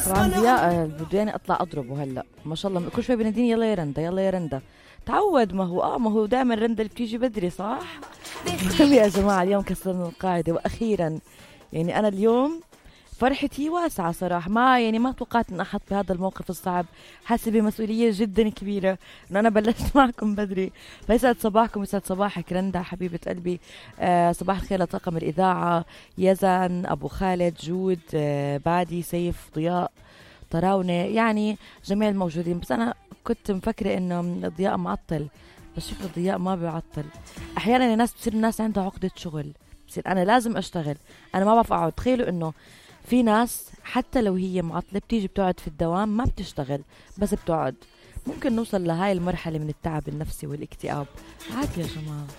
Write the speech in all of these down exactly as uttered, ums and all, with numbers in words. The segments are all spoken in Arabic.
طبعا ضياء بده يعني اطلع اضربه هلا، ما شاء الله كل شوي بيناديني يلا يا رندا يلا يا رندا. تعود، ما هو اه ما هو دائما رندا اللي بتيجي بدري صح. المهم يا جماعه اليوم كسرنا القاعده واخيرا، يعني انا اليوم فرحتي واسعة صراحة، ما يعني ما توقعت ان احط بهذا الموقف الصعب، حاسة بمسؤولية جدا كبيرة انه انا بلشت معكم بدري. فيسعد صباحكم، يسعد صباحك رندا حبيبة قلبي. آه صباح الخير لطاقم الاذاعة، يزن، ابو خالد، جود، آه بادي، سيف، ضياء، طراونة، يعني جميع الموجودين. بس انا كنت مفكرة انه الضياء معطل، بس شوف الضياء ما بيعطل. احيانا الناس بتصير الناس عندها عقدة شغل، بصير انا لازم اشتغل، انا ما بعرف اقعد. تخيلوا انه في ناس حتى لو هي معطلة بتيجي بتقعد في الدوام ما بتشتغل بس بتقعد. ممكن نوصل لهاي المرحلة من التعب النفسي والاكتئاب. عادي يا جماعة.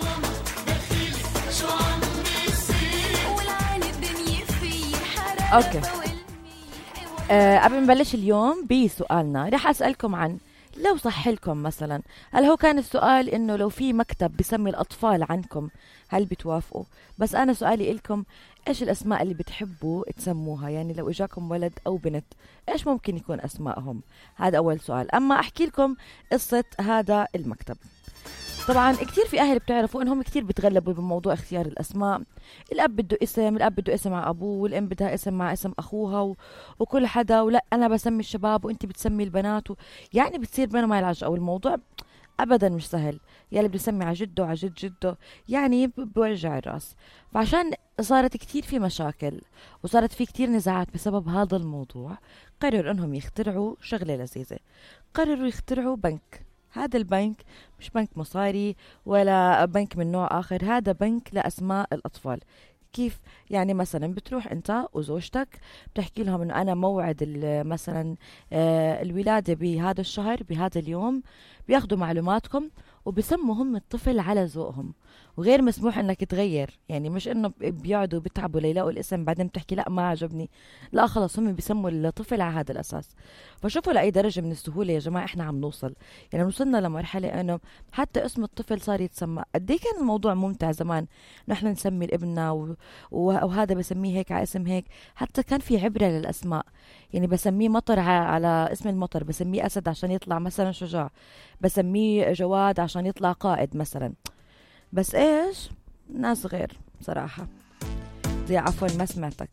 اوكي أه قبل ما نبلش اليوم بسؤالنا رح اسألكم عن لو صح لكم مثلا، هل هو كان السؤال انه لو في مكتب بسمي الاطفال عنكم هل بتوافقوا؟ بس انا سؤالي لكم، ايش الاسماء اللي بتحبوا تسموها؟ يعني لو اجاكم ولد او بنت ايش ممكن يكون اسمائهم؟ هذا اول سؤال. اما احكي لكم قصة هذا المكتب. طبعا كتير في اهل بتعرفوا انهم كتير بتغلبوا بموضوع اختيار الاسماء. الاب بده اسم، الاب بده اسم مع ابوه، والام بدها اسم مع اسم اخوها و... وكل حدا، ولا انا بسمي الشباب وانت بتسمي البنات و... يعني بتصير بينهم هاي العجقه، والموضوع ابدا مش سهل. يلي بده يسمي على جده على جد جده يعني بوجع الراس. فعشان صارت كتير في مشاكل وصارت في كتير نزاعات بسبب هذا الموضوع، قرروا انهم يخترعوا شغله لذيذه. قرروا يخترعوا بنك. هذا البنك مش بنك مصاري ولا بنك من نوع آخر، هذا بنك لأسماء الأطفال. كيف يعني؟ مثلا بتروح أنت وزوجتك بتحكي لهم أنه أنا موعد مثلا آه الولادة بهذا الشهر بهذا اليوم، بياخدوا معلوماتكم وبسموا هم الطفل على ذوقهم، وغير مسموح انك تغير. يعني مش انه بيقعدوا بيتعبوا ليلاقوا الاسم بعدين بتحكي لا ما عجبني، لا خلص هم بيسموا الطفل على هذا الاساس. فشوفوا لاي درجه من السهوله يا جماعه احنا عم نوصل. يعني وصلنا لمرحله انه حتى اسم الطفل صار يتسمى. قد ايه كان الموضوع ممتع زمان، نحن نسمي الابنة و... وهذا بسميه هيك على اسم هيك. حتى كان في عبره للاسماء، يعني بسميه مطر على اسم المطر، بسميه اسد عشان يطلع مثلا شجاع، بسميه جواد عشان يطلع قائد مثلا. بس ايش ناس غير صراحة. زي عفوا ما سمعتك.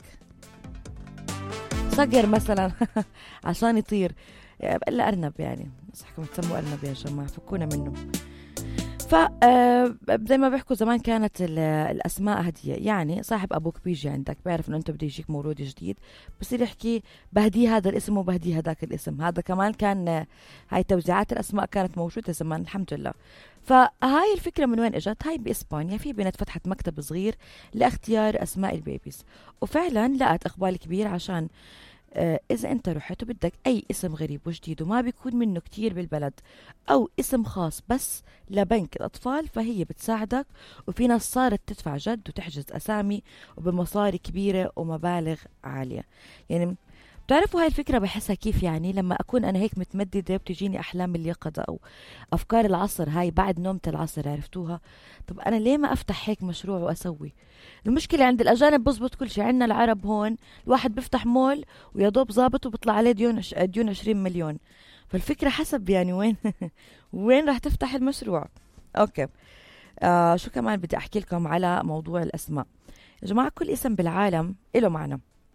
صقر مثلا عشان يطير، الا ارنب. يعني صحكم تسموا ارنب يا جماعة، فكونا منه. ف زي ما بيحكوا زمان كانت الاسماء هديه. يعني صاحب ابوك بيجي عندك بيعرف انه انت بده يجيك مولود جديد، بصير يحكي بهديه هذا الاسم وبهديه هذاك الاسم. هذا كمان كان، هاي توزيعات الاسماء كانت موجوده زمان الحمد لله. فهاي الفكره من وين اجت؟ هاي باسبانيا في بنت فتحت مكتب صغير لاختيار اسماء البيبيز، وفعلا لقت اقبال كبير. عشان آه إذا أنت رحت وبدك أي اسم غريب وجديد وما بيكون منه كتير بالبلد، أو اسم خاص بس لبنك الأطفال، فهي بتساعدك. وفي ناس صارت تدفع جد وتحجز أسامي وبمصاري كبيرة ومبالغ عالية. يعني بتعرفوا هاي الفكرة بحسها كيف؟ يعني لما أكون أنا هيك متمددة بتجيني أحلام اليقظة أو أفكار العصر، هاي بعد نومة العصر، عرفتوها؟ طب أنا ليه ما أفتح هيك مشروع وأسوي؟ المشكلة عند الأجانب بزبط كل شيء، عندنا العرب هون الواحد بيفتح مول ويا دوب ظابط وبيطلع عليه ديون ديون عشرين مليون. فالفكرة حسب يعني وين وين راح تفتح المشروع. أوكي آه شو كمان بدي أحكي لكم على موضوع الأسماء يا جماعة. كل اسم بالعالم له معنى.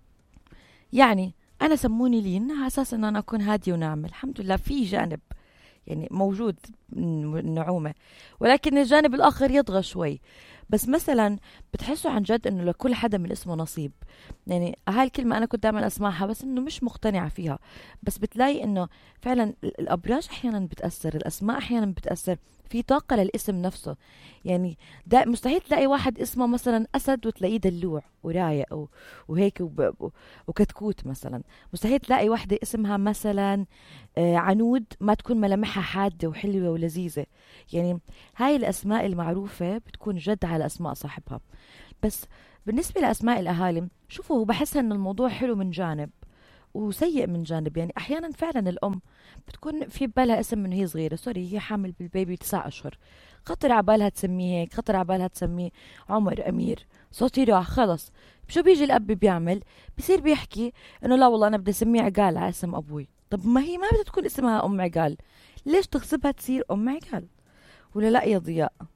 يعني أنا سموني لين على أساس أن أنا أكون هادية وناعمة، الحمد لله في جانب يعني موجود النعومة، ولكن الجانب الآخر يطغى شوي. بس مثلا بتحسوا عن جد انه لكل حدا من اسمه نصيب. يعني هاي الكلمة انا كنت دائما اسمعها بس انه مش مقتنعة فيها. بس بتلاقي انه فعلا الابراج احيانا بتأثر، الاسماء احيانا بتأثر، في طاقة للاسم نفسه. يعني دا مستحيل تلاقي واحد اسمه مثلا اسد وتلاقيه دلوع ورايق وهيك وكتكوت مثلا. مستحيل تلاقي واحدة اسمها مثلا آه عنود ما تكون ملامحها حادة وحلوة ولذيذة. يعني هاي الاسماء المعروفة بتكون جد على اسماء صاحبها. بس بالنسبة لاسماء الاهالي شوفوا، بحس ان الموضوع حلو من جانب وسيء من جانب. يعني أحيانا فعلا الأم بتكون في بالها اسم من هي صغيرة، سوري هي حامل بالبيبي تسعة أشهر، خطر عبالها تسميه هيك، خطر عبالها تسميه عمر، أمير، صوتي راح خلص. شو بيجي الأب بيعمل؟ بصير بيحكي إنه لا والله أنا بدي أسميه عقال على اسم أبوي. طب ما هي ما بدها تكون اسمها أم عقال، ليش تغصبها تصير أم عقال؟ ولا لا يا ضياء؟